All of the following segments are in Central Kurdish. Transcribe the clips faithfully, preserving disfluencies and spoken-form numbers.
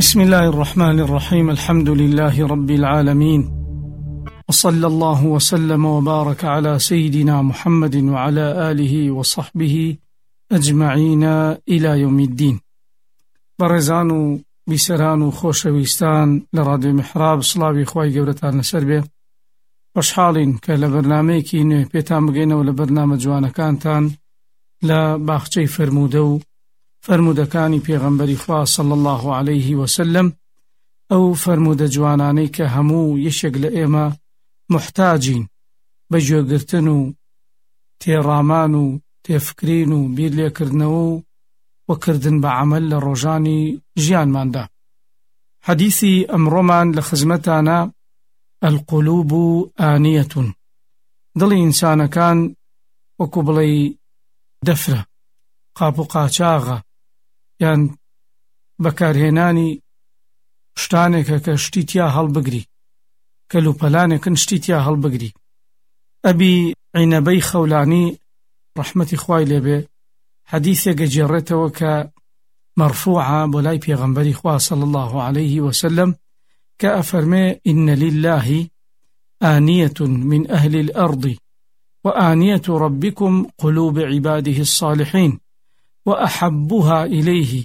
بسم الله الرحمن الرحيم. الحمد لله رب العالمين، وصلى الله وسلم وبارك على سيدنا محمد وعلى آله وصحبه أجمعين إلى يوم الدين. برزان بسران خوشويستان لراديو محراب، صلاوي خواهي قولتان لسربه خوشحالين که لبرنامه‌کی نوێ پێتان بگەینەوە لە بەرنامە جوانەکانتان لە باخچەی فرموودە و فرموودەکانی پێغەمبەری خوا صلی الله عليه وسلم، ئەو فرموودە جوانانەی کە هەموو یەشێک لە ئێمە محتاجین بە گوێگرتن و تێڕامان و تێفکرین و بیر لێکردنەوە و وەکردن بە عەمەل لە ڕۆژانی ژیانماندا. حەدیثی ئەمڕۆمان لە خزمەتانە القلوب آنية، دڵی ئینسانەکان وەکو بڵێی دەفرە، قاپ و قاچاغە، یان بەکارهێنانی شتانێکە کە شتی تیا هەڵبگری، کەلوپەلانێکن شتی تیا هەڵبگری. ئەبی عینەبەی خەولانی ڕەحمەتی خوای لێبێ حەدیثێک گەجێڕێتەوە کە مەرفوعە بۆ لای پێغەمبەری خوا صلی الله عليه وسلم کە ئەفەرمێ إن لله آنية من أهل الأرض وآنية ربكم قلوب عباده الصالحين وأحبها إليه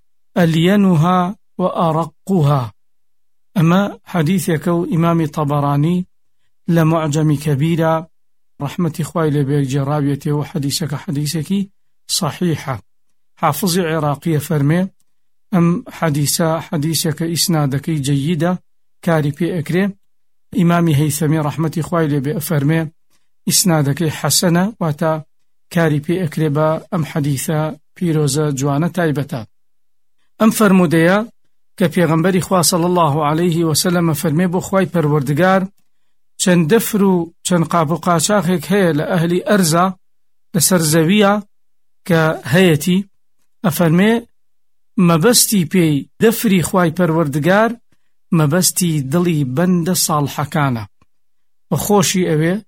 ألينها وأرقها. أما حديث يكو إمام طبراني لمعجم كبيرة رحمة خوالي بجرابيته وحديثك حديثك صحيحة. حافظ عراقية فرمي أم حديثة حديثك إسنادك جيدة كاري بي أكري. إمامي هيثمي رحمة خوالي بأفرمي إسنادك حسنة واتا كاري بي أكري با أم حديثة بيروزة جوانة تايبتا. أم فرموديا كبيغمبري خوا صلى الله عليه وسلم فرمي بو خواي پروردگار چند دفرو چند قابو قاچاقك هيا لأهل أرزا لسرزوية كهيتي أفرمي مبستي بي دفري خواي پروردگار مبستي دلي بند صالحكانا وخوشي اوه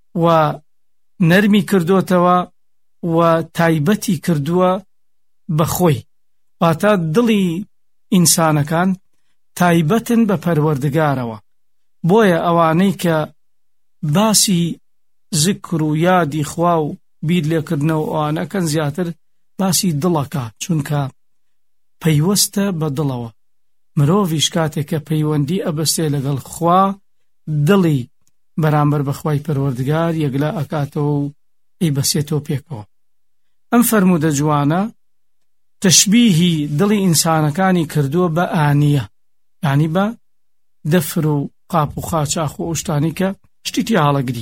ونرمي كردوتوا وتايبتي كردوا بخوي واتا دلي إنسانكان تايبتن بپروردگاروا. بويا اوانيك باسي ذكرو يادي خواو بيد لكردنو وانا كان زياتر باسي دلكا چونكا پەیوەستە بە دڵەوە. مرۆڤیش کاتێککە پەیوەندی ئەبەستێ لەگەڵ خوا دڵی بەرامبەر بە خوای پەروەردگار یەکلا ئەکاتەوە و ئەیبەسێتەوە پێکەوە. ئەم فەرموودە جوانە تەشبیهی دڵی ئینسانەکانی کردووە بە ئانیە، یعنی بە دەفر و قاپ و قاچاق و ئەو کە شتی تیا هەڵەگری.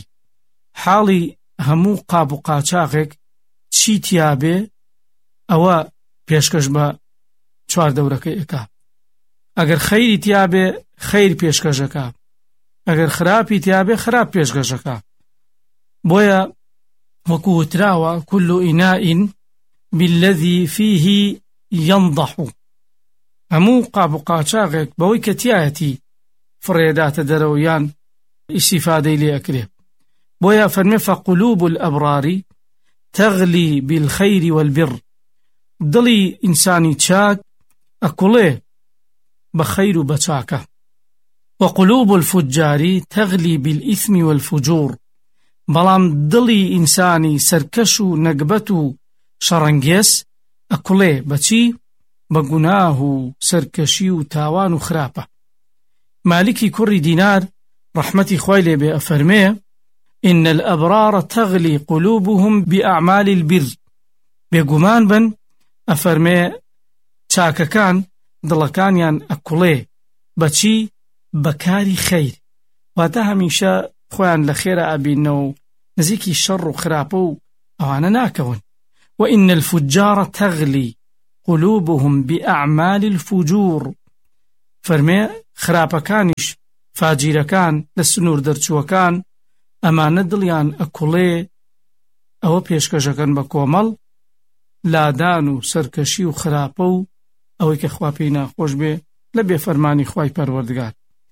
حاڵی هەموو قاپ و قاچاقێک چی تیابێ ئەوە پێشکەش بە چوار دەورەکەی ئەکا. ئەگەر خەیری تیابێ خەیر پێشکەشەکە، ئەگەر خراپی تیابێ خراپ پێشکەشەکە. بۆیە وەکو وتراوە كل إناء بالذي فيه ينضح، هەموو قاپ و قاچاقێک بەوەی کە تیایەتی فڕێداتە دەرەوە یان ئیسیفادەی لێ ئەکرێ. بۆیە فەرمێ فقلوب الأبرار تغلي بالخير والبر، دڵی ئینسانی چاک ئەکوڵێ بە خەیر و بە چاکە. وقلوب الفجار تغلي بالإثم والفجور، بەڵام دڵی ئینسانی سەرکەش و نەگبەت و شەڕەنگێز ئەکوڵێ بەچی؟ بە گوناه و سەرکەشی و تاوان و خراپە. مالکی کوڕی دینار ڕەحمەتی خوای لێبێ ئەفەرمێ إن الأبرار تغلي قلوبهم بأعمال البر، بێگومان بن ئەفەرمێ چاکەکان دڵەکانیان ئەکوڵێ بەچی؟ بەکاری خەیر، واتە هەمیشە خۆیان لە خێرە ئەبینەوە و نزیکی شەڕ و خراپە و ئەوانە ناکەون. وإن الفجار تغلي قلوبهم بأعمال الفجور، فەرمێ خراپەکانیش فاجیرەکان لە سنوور دەرچووەکان ئەمانە دڵیان ئەکوڵێ ئەوە پێشکەشەکەن بە کۆمەڵ لادان و سەرکەشی و خراپە و ئەوەی کە خوا پێی ناخۆش بێ لە بێفەرمانی خوای پەروەردگار.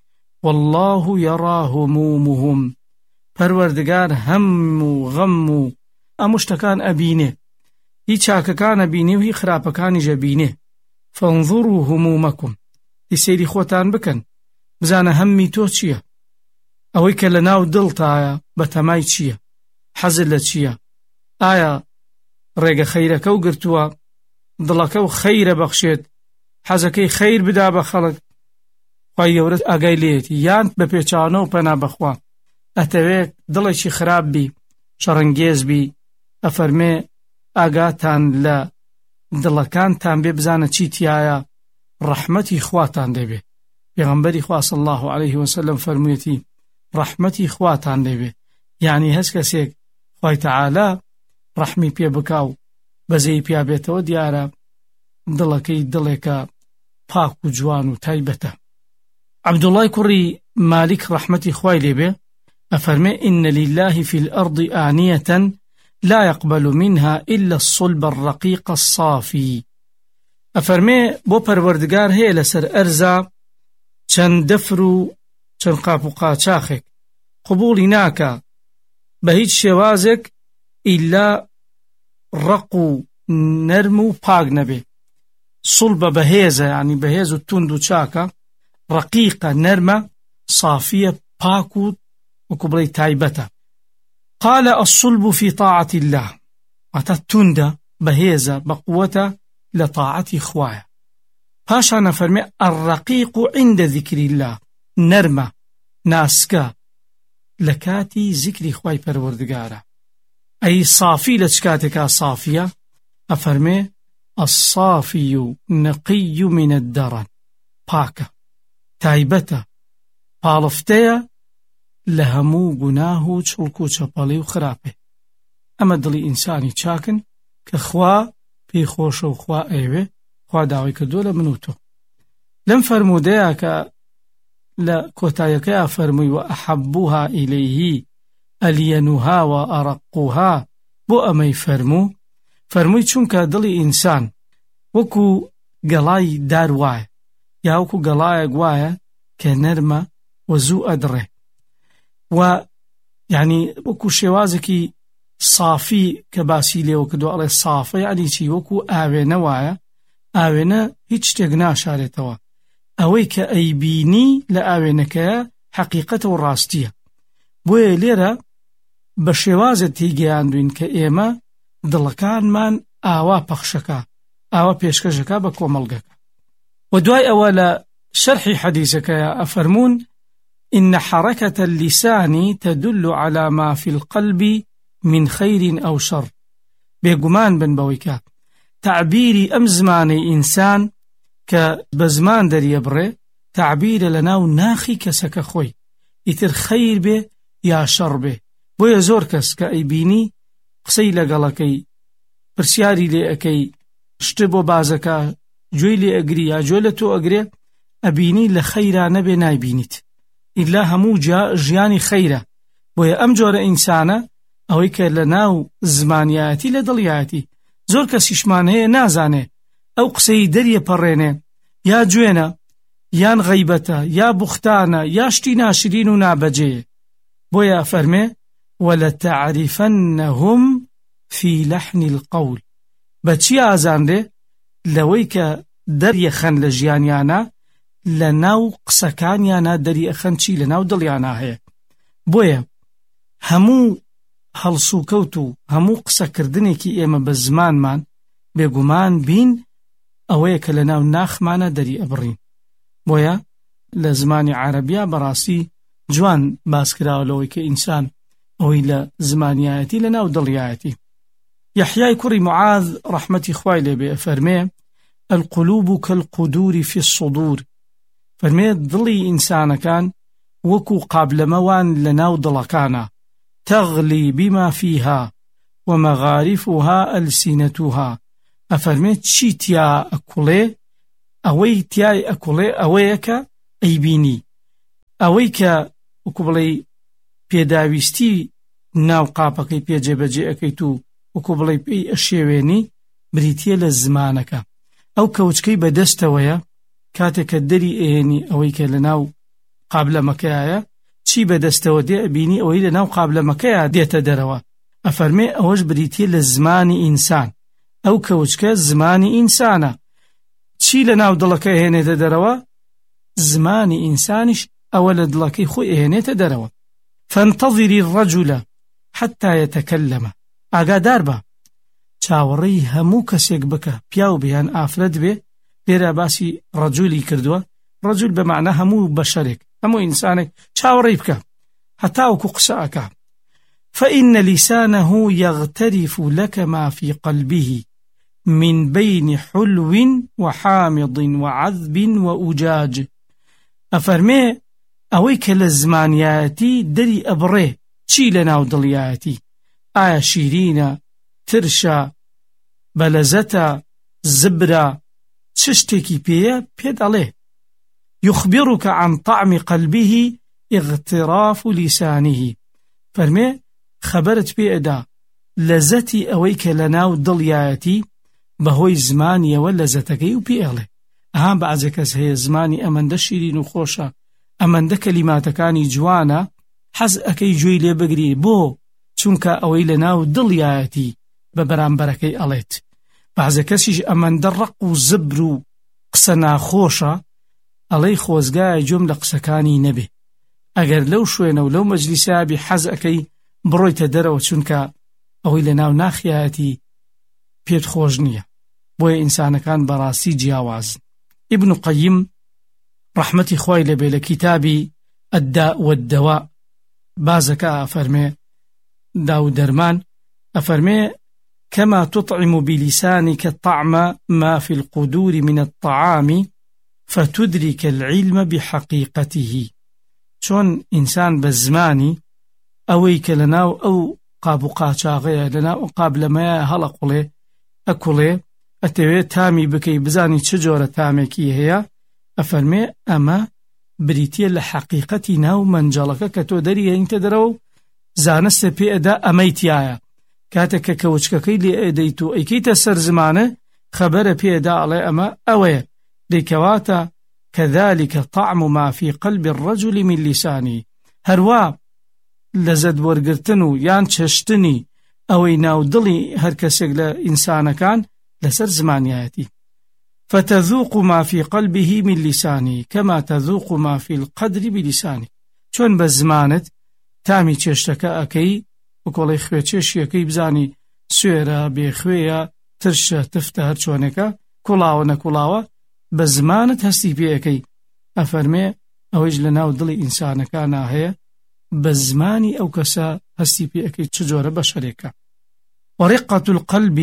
والله يرى همومهم، پەروەردگار هەم و غەم و ئەموو شتەکان ئەبینێ، هی چاکەکان ئەبینێ و هی خراپەکانیش ئەبینێ. فانظروا همومكم، سەیری خۆتان بکەن بزانە هەممی تۆ چییە ئەوەی کە لە ناو دڵتایە بە تەمای چییە حەزت لە چییە ئایا ڕێگە خەیرەکە و گرتووە دڵەکە و خەیرە بەخشێت حەزەکەی خەیر بدا بە خەڵک خوای گەورە ئاگای لێیەتی یان بە پێچاوانە و پەنا بەخوا ئەتەوێت دڵێکی خراپ بی شەڕەنگێز بی ئەفەرمێ ئاگاتان لە دڵەکانتان بێ بزانە چی تایە ڕەحمەتی خواتان دەبێ پێغەمبەری خوا صلی الله علیه وسلم فەرموویەتی ڕەحمەتی خواتان دەبێ یعنی هەست کەسێک خوای تەعالا ڕەحمی پێ بکاو بەزەی پیا بێتەوە دیارە دڵەکەی دڵێکە پاک و جوان و تایبەتە عەبدوڵای کوڕی مالیک ڕەحمەتی خوای لێبێ ئەفەرمێ ئین لله في الأرض آنية لا يقبل منها إلا الصلب الرقيق الصافي ئەفەرمێ بۆ پەروەردگار هەیە لەسەر ئەرزا چەند دەفر و چەند قاپ و قاچاخێک قبوڵی ناکە بە هیچ شێوازێک ئیلا ڕق و نەرم و پاک نەبێ سڵبە بەهێزە یعنی بەهێز و توند و چاکە ڕقیقە نەرمە صافیە پاک و وەکو بڵێ تایبەتە قال الصلب في طاعة الله ئەتە توندە بەهێزە بەقووەتە لە طاعەتی خوایە پاشان ئەفەرمێ الرقیق عند ذکر الله نەرمە ناسکە لە کاتی ذکری خوای پەروەردگارە ئەی صافی لە چ کاتێکا صافیە ئەفەرمێ الصافي نقي من الدرن پاکە تایبەتە پاڵفتەیە لە هەموو گوناه و چڵک و چەپەڵی و خراپێ ئەمە دڵی ئینسانی چاکن کە خوا پێی خۆشە و خوا ئەوێ خوا داوای کردووە لە من و تۆ لەم فەرموودەیە کە لە کۆتاییەکەیە فەرمووی و ئەحەبوها ئیلەیهی ئەلیەنوها و ئەڕەقوها بۆ ئەمەی فەرموو فەرمووی چونکە دڵی ئینسان وەکو گەڵای دار وایە یا وەکو گەڵایەک وایە کە نەرمە و زوو ئەدڕێ و یعنی وەکو شێوازێکی صافی کە باسی لێوە کردو ئەڵێ سافە یعنی چی وەکو ئاوێنە وایە ئاوێنە هیچ شتێک ناشارێتەوە ئەوەی کە ئەیبینی لە ئاوێنەکەیە حەقیقەتە و ڕاستیە بۆیە لێرە بە شێوازت تێگەیاندوین کە ئێمە دڵەکانمان ئاوا پەخشەکە ئاوا پێشکەشەکە بە کۆمەڵگەکە و دوای ئەوە لە شەرحی حەدیثەکەیە ئەفەرموون إن حركة اللسان تدل على ما في القلب من خير أو شر بيقمان بن بويكا تعبيري أم زماني إنسان كبزمان در يبري تعبير لناو ناخي كسك خوي يتر خير به يا شر به بو يزور كس كأيبيني قسي لقلقي برسياري لأكي شتبو بازكا جوي لأقري يا جولتو أقري أبيني لخيرا نبي نايبينيت إلا همو جا جياني خيرا بويا أم جور إنسانا أوي كالناو زمانياتي لدلياتي زور كسيشمان هي نازاني أو قسي دريا بريني يا جوينا يان غيبتا يا بختانا يا شتي ناشرين نابجي بويا فرمي ولتعرفنهم في لحن القول بچي آزان دي لويك دريا خن لجيانيانا لناو قسەکانیانە دەری ئەخەن چی لەناو دڵیانە هەیە بۆیە هەموو هەڵسوکەوت و هەموو قسەکردنێکی ئێمە بە زمانمان بێگومان بین ئەوەیە کە لەناو ناخمانە دەری ئەبڕین بۆیە لە زمانی عەرەبیە بەڕاستی جوان باسکراوە لەوەی کە ئینسان ئەوەی لە زمانیایەتی لەناو دڵیایەتی یەحیای کوڕی معاذ ڕەحمەتی خوای لێبێ فەرمێ القلوب كالقدور في الصدور فەرمێ دڵی ئینسانەکان وەکو قابلەمەوان لەناو دڵەکانە تەغلی بما فيها ومغارفها ألسنتها ئەفەرمێ چی تیا ئەکوڵێ ئەوەی تیای ئەکوڵێ ئەوەیە کە ئەیبینی ئەوەی کە وەکو بڵێ پێداویستی ناو قاپەکەی پێجێبەجێ ئەەکەیت و وەکو بڵێ پێی ئەشێوێنی بریتیە لە زمانەکە ئەو کەوچکەی بەدەستەوەیە کاتێک کە دەری ئێنی ئەوەی کە لەناو قابلەمەکەیە چی بەدەستەوە دێ ئەبینی ئەوەی لەناو قابلەمەکەیە دێتە دەرەوە ئەفەرمێ ئەوەش بریتیە لە زمانی ئینسان ئەو کەوچکە زمانی ئینسانە چی لەناو دڵەکە هێنێتە دەرەوە زمانی ئینسانیش ئەوە لە دڵەکەی خۆی ئێنێتە دەرەوە. فانتظری الرجل حتى يتكلم. ئاگادار بە چاوەڕێی هەموو کەسێک بکە، پیاو بیان ئافرەت بێ. لێرە باسی ڕەجولی کردووە. ڕەجول بە معنە هەموو بەشەرێک، هەموو ئینسانێک چاوەڕێی بکە هەتاوەکو قسە ئەکا. فإن لسانه يغترف لك ما في قلبه من بين حلو وحامض وعذب وأجاج. أفرمي أويك لزمانياتي دري أبري چی لەناو دڵیایەتی؟ ئایا شیرینە، ترشە، بەلەزەتە، زبرە، چ شتێکی پێیە؟ پێ دەڵێ. يخبرك عن طعم قلبه اغتراف لسانه. فەرمێ خەبەرت پێ ئەدا لەزەتی ئەوەی کە لەناو دڵیایەتی بەهۆی زمانیەوە لەزەتەکەی و پێ ئەڵێ. ئەهان بەعزێ کەس هەیە زمانی ئەمەندە شیرین و خۆشە، ئەمەندە کەلیماتەکانی جوانە، حەز ئەکەی گوێی لێ بگری. بۆ چونکە ئەوەی لەناو دڵیایەتی بە بەرامبەرەکەی ئەڵێت. بەعزێ کەسیش ئەمەندە ڕق و زبر و قسە ناخۆشە، ئەڵەی خۆزگایە گوێم لە قسەکانی نەبێ. ئەگەر لەو شوێنە و لەو مەجلیسابی حەز ئەکەی بڕۆیتە دەرەوە، چونکە ئەوەی لەناو ناخیایەتی پێت خۆش نییە. بۆیە ئینسانەکان بەڕاستی جیاوازن. ئیبن قەیم ڕەحمەتی خوای لەبێ لە کتابی الداء والدواء بازەکە ئەفەرمێ دا و دەرمان، ئەفەرمێ كما تطعم بلسانك طعم ما في القدور من الطعام فتدرك العلم بحقيقته. چۆن ئینسان بە زمانی ئەوەی کە لەناو ئەو قاب و قاچاغەیە، لەناو ئەو قابلەمەیە هەڵەقوڵێ ئەکوڵێ، ئەتەوێت تامی بکەی بزانی چ جۆرە تامێکی هەیە. ئەفەرمێ ئەمە بریتیە لە حەقیقەتی ناو مەنجەڵەکە کە تۆ دەریێنیتە دەرەوە و زانستە پێ ئەدا ئەمەی تایە. کاتێک کە کەوچکەکەی لێ ئەدەیت و ئەیکەیتە سەر زمانە، خەبەرە پێ ئەدا ئەڵێ ئەمە ئەوەیە. لێکەواتە كذلك طعم ما في قلب الرجل من لسانه. هەروە لەزەت وەرگرتن و یان چەشتنی ئەوەی ناو دڵی هەر کەسێک لە ئینسانەکان لەسەر زمانیایەتی. فتذوق ما في قلبه من لسانه كما تذوق ما في القدر بلسانه. چۆن بە زمانت تامی چێشتەکە ئەکەی، وکۆڵی خوێ چێشیەکەی بزانی سوێرە بێخوێیە، ترشە تفتە، هەر چۆنێکە، کوڵاوە نەکوڵاوە، بە زمانت هەستی پێەکەی. ئەفەرمێ ئەوەیش لە ناو دڵی ئینسانەکانە هەیە، بە زمانی ئەو کەسە هەستی پێەکەی چ جۆرە بەشەرێکە. ورقة القلب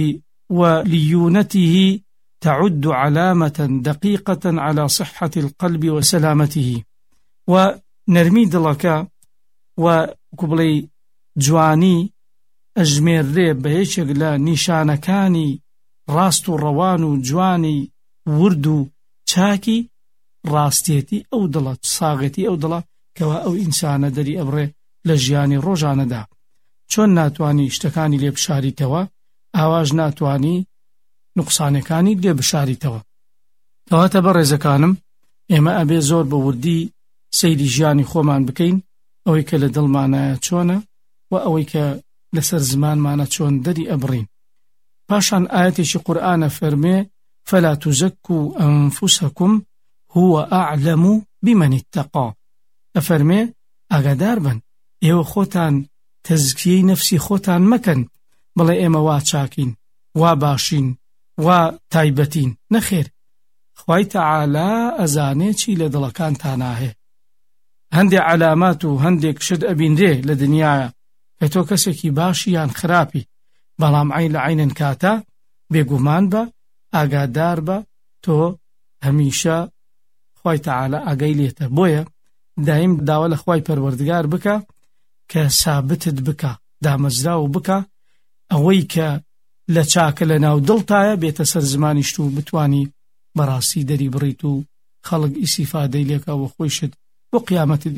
وليونته تعد علامة دقيقة على صحة القلب وسلامته. ونرمي دڵەکە و کوبڵی جوانی ئەژمێرێ بە یەکێک لە نیشانەکانی ڕاست و ڕەوان و جوانی ورد و چاکی ڕاستێتی ئەو دڵە، ساغێتی ئەو دڵە کەوا ئەو ئینسانە دەری ئەبڕێ لە ژیانی ڕۆژانەدا. چۆن ناتوانی شتەکانی لێ بشاریتەوە، ئاواژ ناتوانی نوقسانەکانی لێ بشاریتەوە. کەواتە بەڕێزەکانم، ئێمە ئەبێ زۆر بە وردی سەیری ژیانی خۆمان بکەین، ئەوەی کە لە دڵمانایە چۆنە و ئەوەی کە لەسەر زمانمانە چۆن دەری ئەبڕین. پاشان ئاەتێکی قورئانە فەرمێ فلا تزكوا أنفسكم هو أعلم بمن اتقى. ئەفەرمێ ئاگادار بن، ئێوە خۆتان تەزکیەی نەفسی خۆتان مەکەن، بڵێ ئێمە وا چاکین، وا باشین، وا تایبەتین. نەخێر، خوای تەعالا ئەزانێ چی لە دڵەکانتانە هەیە. هەندێک علامات و هەندێک شت ئەبینرێ لە دنیاە کە تۆ کەسێکی باشی یان خراپی، بەڵام عین لە عینن کاتە بێگومان بە، ئاگادار بە، تۆ هەمیشە خوای تەعالا ئاگای لێتە. بۆیە دایم داوا لە خوای پەروەردگار بکە کە سابتت بکە، دامەزراو بکە، ئەوەی کە لە چاکە لە ناو دڵتایە بێتە سەر زمانیشت و بتوانی بەڕاستی دەری بڕیت و خەڵک ئیسیفادەی لێکە و خۆیشت بۆ قیامەتت